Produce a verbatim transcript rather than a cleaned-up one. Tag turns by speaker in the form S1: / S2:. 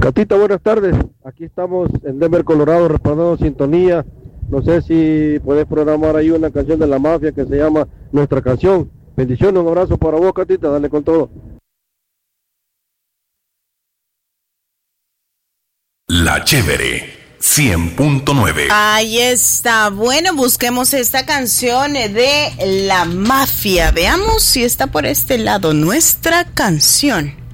S1: Catita, buenas tardes. Aquí estamos en Denver, Colorado, reportando sintonía. No sé si puedes programar ahí una canción de la mafia que se llama Nuestra Canción. Bendiciones, un abrazo para vos, Catita, dale con todo.
S2: La Chévere cien punto nueve.
S3: Ahí está. Bueno, busquemos esta canción de la mafia. Veamos si está por este lado. Nuestra Canción.